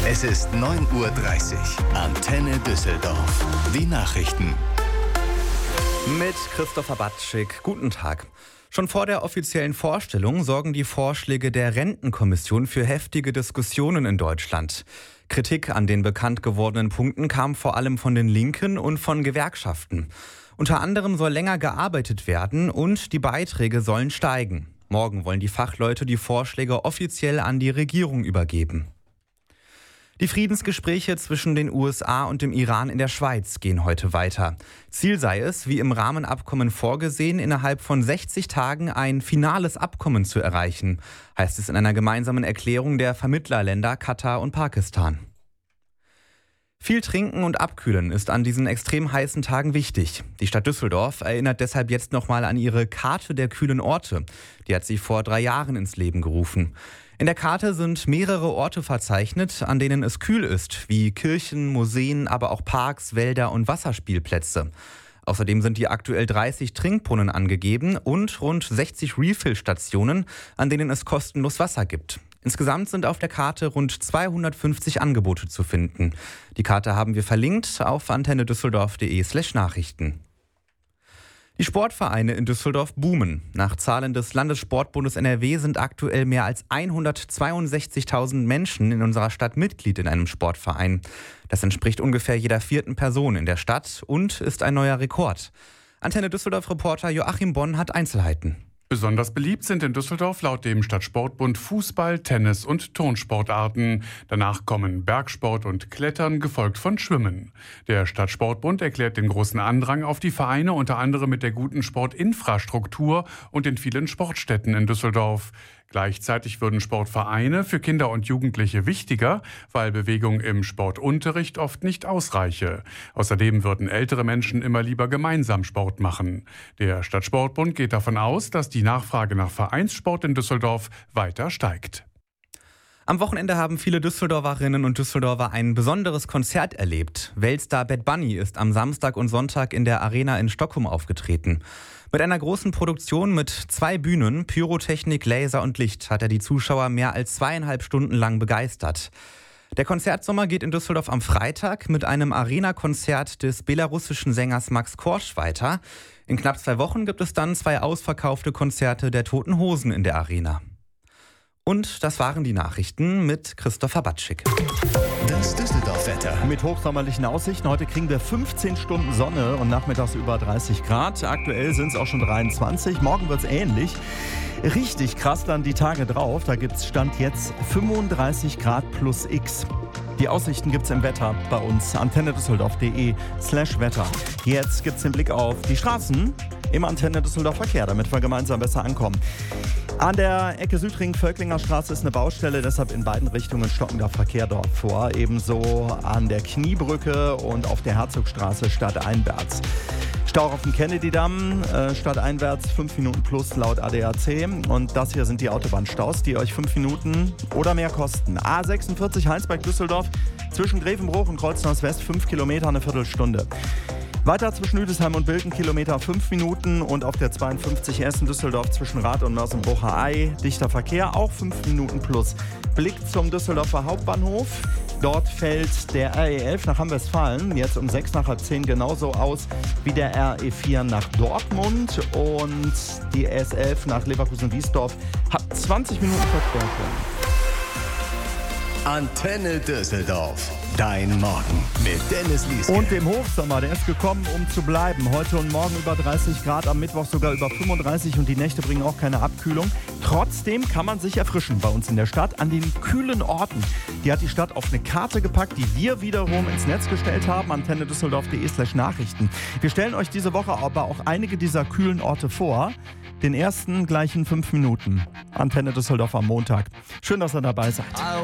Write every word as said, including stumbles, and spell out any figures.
Es ist neun Uhr dreißig. Antenne Düsseldorf. Die Nachrichten. Mit Christopher Batschik. Guten Tag. Schon vor der offiziellen Vorstellung sorgen die Vorschläge der Rentenkommission für heftige Diskussionen in Deutschland. Kritik an den bekannt gewordenen Punkten kam vor allem von den Linken und von Gewerkschaften. Unter anderem soll länger gearbeitet werden und die Beiträge sollen steigen. Morgen wollen die Fachleute die Vorschläge offiziell an die Regierung übergeben. Die Friedensgespräche zwischen den U S A und dem Iran in der Schweiz gehen heute weiter. Ziel sei es, wie im Rahmenabkommen vorgesehen, innerhalb von sechzig Tagen ein finales Abkommen zu erreichen, heißt es in einer gemeinsamen Erklärung der Vermittlerländer Katar und Pakistan. Viel trinken und abkühlen ist an diesen extrem heißen Tagen wichtig. Die Stadt Düsseldorf erinnert deshalb jetzt nochmal an ihre Karte der kühlen Orte. Die hat sie vor drei Jahren ins Leben gerufen. In der Karte sind mehrere Orte verzeichnet, an denen es kühl ist, wie Kirchen, Museen, aber auch Parks, Wälder und Wasserspielplätze. Außerdem sind die aktuell dreißig Trinkbrunnen angegeben und rund sechzig Refill-Stationen, an denen es kostenlos Wasser gibt. Insgesamt sind auf der Karte rund zweihundertfünfzig Angebote zu finden. Die Karte haben wir verlinkt auf antennedüsseldorf.de slash Nachrichten. Die Sportvereine in Düsseldorf boomen. Nach Zahlen des Landessportbundes N R W sind aktuell mehr als hundertzweiundsechzigtausend Menschen in unserer Stadt Mitglied in einem Sportverein. Das entspricht ungefähr jeder vierten Person in der Stadt und ist ein neuer Rekord. Antenne Düsseldorf-Reporter Joachim Bonn hat Einzelheiten. Besonders beliebt sind in Düsseldorf laut dem Stadtsportbund Fußball, Tennis und Turnsportarten. Danach kommen Bergsport und Klettern, gefolgt von Schwimmen. Der Stadtsportbund erklärt den großen Andrang auf die Vereine unter anderem mit der guten Sportinfrastruktur und den vielen Sportstätten in Düsseldorf. Gleichzeitig würden Sportvereine für Kinder und Jugendliche wichtiger, weil Bewegung im Sportunterricht oft nicht ausreiche. Außerdem würden ältere Menschen immer lieber gemeinsam Sport machen. Der Stadtsportbund geht davon aus, dass die Nachfrage nach Vereinssport in Düsseldorf weiter steigt. Am Wochenende haben viele Düsseldorferinnen und Düsseldorfer ein besonderes Konzert erlebt. Weltstar Bad Bunny ist am Samstag und Sonntag in der Arena in Stockholm aufgetreten. Mit einer großen Produktion mit zwei Bühnen, Pyrotechnik, Laser und Licht hat er die Zuschauer mehr als zweieinhalb Stunden lang begeistert. Der Konzertsommer geht in Düsseldorf am Freitag mit einem Arena-Konzert des belarussischen Sängers Max Korsch weiter. In knapp zwei Wochen gibt es dann zwei ausverkaufte Konzerte der Toten Hosen in der Arena. Und das waren die Nachrichten mit Christopher Batschik. Das Düsseldorf-Wetter. Mit hochsommerlichen Aussichten. Heute kriegen wir fünfzehn Stunden Sonne und nachmittags über dreißig Grad. Aktuell sind es auch schon dreiundzwanzig. Morgen wird es ähnlich. Richtig krass dann die Tage drauf. Da gibt es Stand jetzt fünfunddreißig Grad plus X. Die Aussichten gibt es im Wetter bei uns. antennedüsseldorf.de slash Wetter. Jetzt gibt es den Blick auf die Straßen im Antenne Düsseldorf Verkehr, damit wir gemeinsam besser ankommen. An der Ecke Südring-Völklinger Straße ist eine Baustelle, deshalb in beiden Richtungen stockender Verkehr dort vor. Ebenso an der Kniebrücke und auf der Herzogstraße stadteinwärts. Stau auf dem Kennedy-Damm, äh, stadteinwärts fünf Minuten plus laut A D A C. Und das hier sind die Autobahnstaus, die euch fünf Minuten oder mehr kosten. A sechsundvierzig Heinsberg-Düsseldorf, zwischen Grevenbruch und Kreuznachs West fünf Kilometer, eine Viertelstunde. Weiter zwischen Lüdesheim und Bilken, Kilometer fünf Minuten und auf der zweiundfünfzig Essen-Düsseldorf zwischen Rath und Mörsenbrucher Ei, dichter Verkehr, auch fünf Minuten plus. Blick zum Düsseldorfer Hauptbahnhof. Dort fällt der R E elf nach Hamm-Westfalen jetzt um sechs nach halb zehn genauso aus wie der R E vier nach Dortmund und die S elf nach Leverkusen-Wiesdorf hat zwanzig Minuten Verspätung. Antenne Düsseldorf. Dein Morgen mit Dennis Lieske. Und dem Hochsommer, der ist gekommen, um zu bleiben. Heute und morgen über dreißig Grad, am Mittwoch sogar über fünfunddreißig und die Nächte bringen auch keine Abkühlung. Trotzdem kann man sich erfrischen bei uns in der Stadt an den kühlen Orten. Die hat die Stadt auf eine Karte gepackt, die wir wiederum ins Netz gestellt haben, antennedüsseldorf.de slash Nachrichten. Wir stellen euch diese Woche aber auch einige dieser kühlen Orte vor. Den ersten gleich in fünf Minuten. Antenne Düsseldorf am Montag. Schön, dass ihr dabei seid.